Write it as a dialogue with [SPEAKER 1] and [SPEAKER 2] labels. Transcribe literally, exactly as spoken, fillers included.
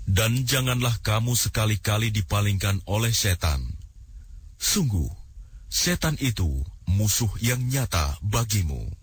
[SPEAKER 1] Dan janganlah kamu sekali-kali dipalingkan oleh setan. Sungguh, setan itu musuh yang nyata bagimu.